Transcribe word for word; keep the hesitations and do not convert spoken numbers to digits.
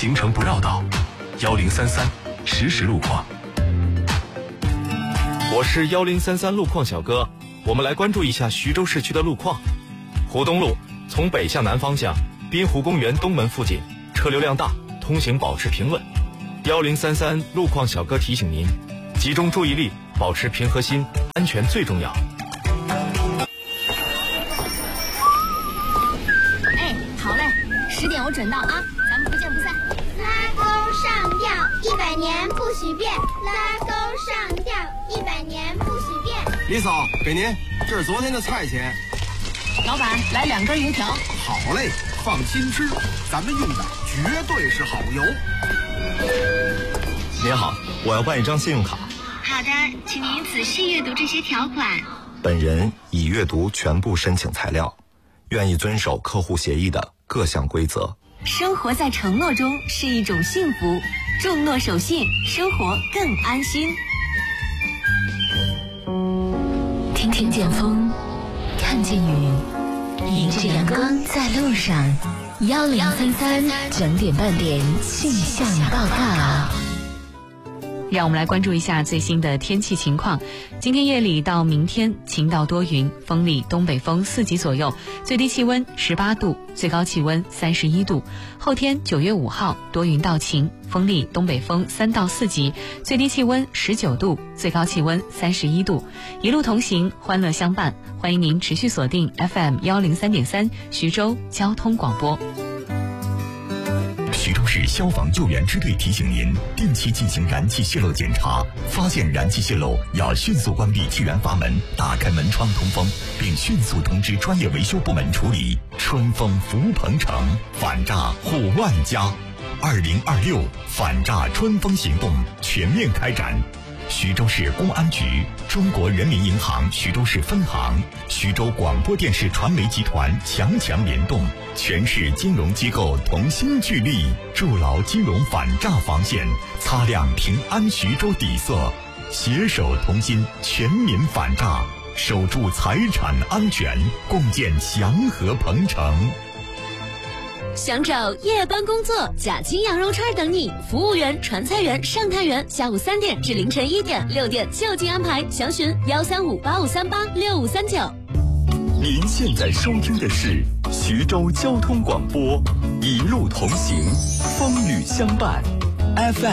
行程不绕道，幺零三三实时路况。 我是幺零三三路况小哥，我们来关注一下徐州市区的路况。湖东路从北向南方向，滨湖公园东门附近车流量大，通行保持平稳。幺零三三路况小哥提醒您，集中注意力，保持平和心，安全最重要。 哎，好嘞，十点我准到啊，咱们不见不散。 拉钩上吊，一百年不许变。拉钩上吊，一百年不许变。 李嫂，给您，这是昨天的菜钱。 老板，来两根油条。 好嘞，放心吃，咱们用的绝对是好油。 您好，我要办一张信用卡。 好的，请您仔细阅读这些条款。 本人已阅读全部申请材料，愿意遵守客户协议的各项规则。 生活在承诺中是一种幸福，重诺守信，生活更安心。 听听见风，看见雨，迎着阳光在路上。幺零三三整点半点气象报告。 让我们来关注一下最新的天气情况。今天夜里到明天晴到多云，风力东北风四级左右，最低气温十八度，最高气温三十一度。后天九月五号多云到晴，风力东北风三到四级，最低气温十九度，最高气温三十一度。一路同行，欢乐相伴，欢迎您持续锁定 F M 幺零三点三徐州交通广播。 徐州市消防救援支队提醒您，定期进行燃气泄漏检查，发现燃气泄漏要迅速关闭气源阀门，打开门窗通风，并迅速通知专业维修部门处理。春风福鹏城，反诈护万家。二零二六反诈春风行动全面开展。徐州市公安局、中国人民银行徐州市分行、徐州广播电视传媒集团强强联动，全市金融机构同心聚力，筑牢金融反诈防线，擦亮平安徐州底色，携手同心，全民反诈，守住财产安全，共建祥和鹏城。 想找夜班工作，假期羊肉串等你，服务员、传菜员、上菜员，下午三点至凌晨一点、六点就近安排，详询幺三五八五三八六五三九。 您现在收听的是徐州交通广播，一路同行，风雨相伴 ，F M。